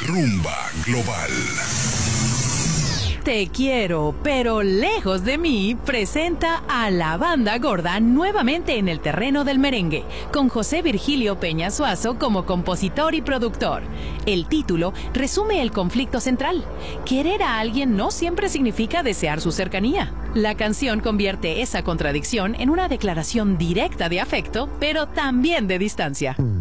Rumba Global. Te quiero, pero lejos de mí, presenta a La Banda Gorda nuevamente en el terreno del merengue, con José Virgilio Peña Suazo como compositor y productor. El título resume el conflicto central. Querer a alguien no siempre significa desear su cercanía. La canción convierte esa contradicción en una declaración directa de afecto, pero también de distancia.